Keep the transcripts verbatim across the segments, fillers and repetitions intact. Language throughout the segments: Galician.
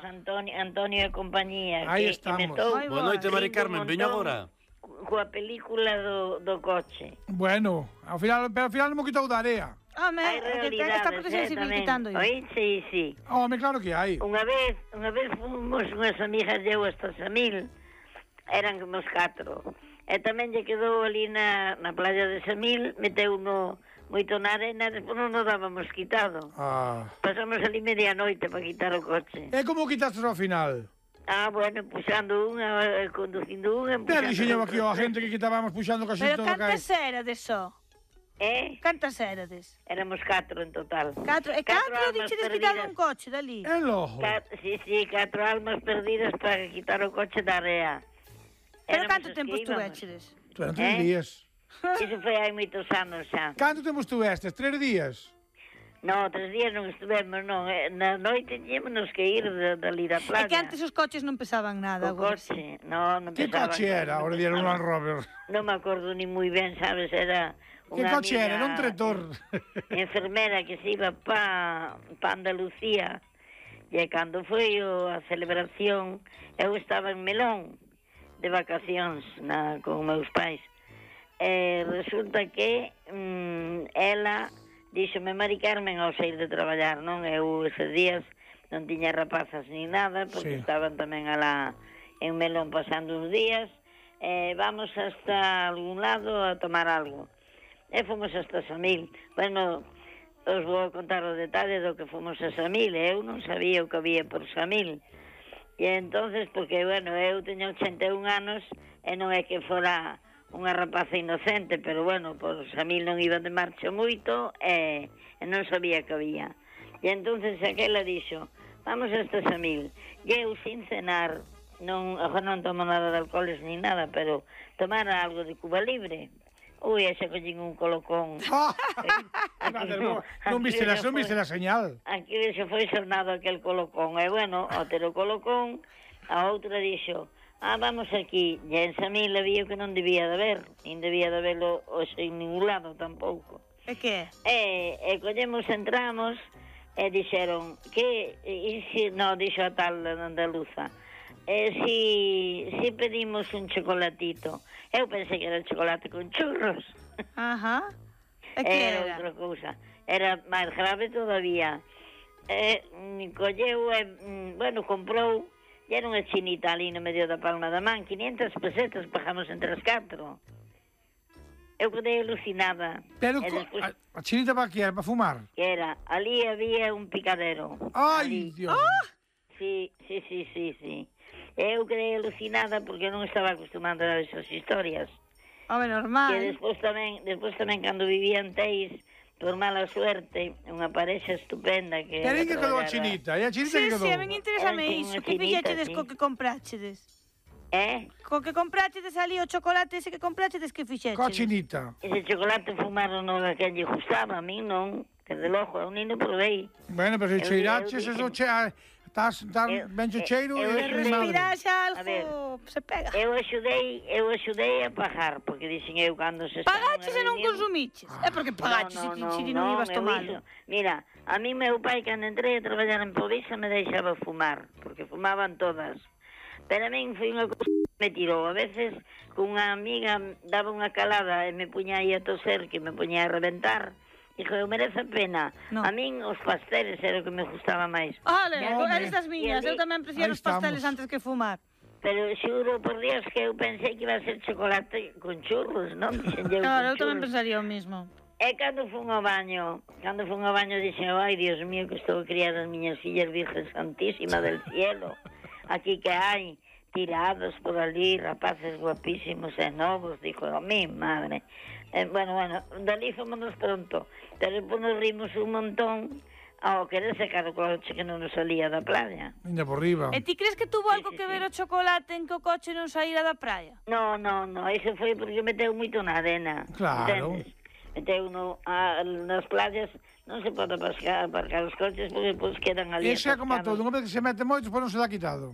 Antonio, Antonio e compañía. Aí que, estamos. que estou, Boa noite, Mari Carmen, veña agora. Coa película do, do coche. Bueno, ao final, pero ao final non me quitou da área. Home, Hai é que esta realidades, protección eh, civil tamén. quitando yo. Oí? Sí, sí. Home, claro que hai. Unha vez, unha vez fomos unhas amigas de eu hasta Samil, eran como os catro. E tamén lle quedou ali na, na playa de Samil, meteu no moito na arena, despois non nos dábamos quitado. Ah. Pasamos ali medianoite para quitar o coche. E como quitaste ao final? Ah, bueno, puxando unha, eh, conducindo unha... Pero dixeño aquí a gente que quitábamos puxando casi Pero todo o que hai. cantas érades só? Eh? Cantas érades? Éramos catro en total. Catro, e catro almas dichedes quitado perdidas. un coche dali? É logo. Cat, sí, sí, catro almas perdidas para quitar o coche da area. Pero Éramos canto os tempo que íbamos. estuvechedes? Pero tres Eh? días. Iso foi hai moitos anos xa. Canto tempo estuvestes? Tres días? No, tres días non estuvemos, non. Eh, Na noite tíamos que ir de, dali da É playa. que antes os coches non pesaban nada. O agora sí. coche, no, non Que pesaban coche era? nada, Ahora non dieron un pesaban. Land Rover. Non me acordo ni moi ben, sabes, era Que unha coche era? amiga, Era un tretor. enfermera que se iba pa, pa Andalucía, e cando foi o, a celebración, eu estaba en Melón de vacacións na, con meus pais, e resulta que mm, ela díxome: Mari Carmen, ao sair de traballar, non? Eu eses días non tiña rapazas ni nada, porque Sí. estaban tamén alá en Melón pasando uns días, e vamos hasta algún lado a tomar algo. E fomos hasta Samil. Bueno, os vou contar o detalle do que fomos a Samil. Eu non sabía o que había por Samil. E entonces, porque, bueno, eu teño ochenta e un anos e non é que fora unha rapaza inocente, pero, bueno, por Samil non iba de marcha moito e, e non sabía que había. E entonces aquela dixo: vamos hasta Samil. E eu, sin cenar, non, agora non tomo nada de alcoholes ni nada, pero tomar algo de Cuba Libre. Ui, ese collín un colocón. Madre, non, non viste la, non viste la señal. Aquí se foi sonado aquel colocón. E bueno, ao ter o colocón, a outra dixo: ah, vamos aquí. E en Samil había que non debía de haber, nin debía de haberlo en ningún lado tampouco. E que? E, e collemos, entramos, e dixeron que, e si, no, dixo a tal andaluza, e si, si pedimos un chocolatito. Eu pensei que era chocolate con churros. Ajá. E que Era era? outra cousa. Era máis grave todavía. E, mm, colleu, e, mm, bueno, comprou, e era unha chinita ali no medio da palma da man, quinientas pesetas pagamos entre as catro. Eu quedei alucinada. Pero E co- despois, a, a chinita para que era? Para fumar? que era, ali había un picadero. Ai, Ali. Dios. Sí, sí, sí, sí, sí. Eu quedei alucinada porque non estaba acostumada a esas historias. Home, E normal. despois tamén, despois tamén cando vivía en Teis, por mala suerte, unha parexa estupenda que... Pero era aí que quedou a traballar chinita? E a chinita Sí, que quedou? sí, a min interésame Era iso. unha Que chinita, fixechedes sí. co que comprachedes? Eh? Co que comprachedes ali o chocolate ese que comprachedes, que fixechedes? Coa chinita. Ese chocolate fumaron no que lle gustaba, a mí non, que de lojo, eu nin o provei. Bueno, pero se Eu- cheiraches, eu eso dixen- che... Estás, estás Eu- ben cho eu- cheiro eu e... Se eu- e madre. respirase A ver. algo, se pega. Eu axudei, eu axudei a pagar, porque dixen eu cando se está Pagaches e non consumiches. É porque pagaches e ti ti non ibas eu tomando. iso. Mira, a mí meu pai cando entrei a traballar en Povisa me deixaba fumar, porque fumaban todas. Pero a min foi unha cousa que me tirou. A veces, con unha amiga daba unha calada e me puña aí a toser, que me puña a reventar. Dijo, eu merece a pena. No. A min os pasteles era o que me gustaba máis. Ole, No, home. eres das miñas. E ali- Eu tamén prefiero Aí os pasteles estamos. antes que fumar. Pero xuro por Dios que eu pensei que iba a ser chocolate con churros, non? Dixen eu Claro, eu con tamén churros. pensaría o mismo. E cando fun ao baño, cando fun ao baño dixen, ai, Dios mío, que estou a criar as miñas fillas Virgen Santísima del Cielo. Aquí que hai tirados por ali, rapaces guapísimos e novos, dijo, a mí, madre. Eh, bueno, bueno, dali fomos pronto, pero depois nos rimos un montón ao querer sacar o coche que non nos salía da playa. Ainda por riba. E ti crees que tuvo Sí, algo sí, que sí. ver o chocolate en que o coche non saíra da praia? No, no, no, iso foi porque meteu moito na arena. Claro. Entendes? Meteu no, a, nas playas non se pode aparcar, aparcar os coches porque depois quedan ali. Ese é como a atascados. todo, unha vez que se mete moito, depois non se dá quitado.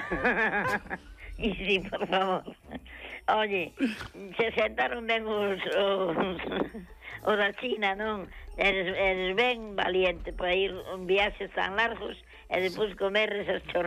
E sí, por favor. Oye, se sentaron ben os, os, os da China, non? Eres, eres ben valiente para ir en viaxes tan largos e depois comer esas chorradas.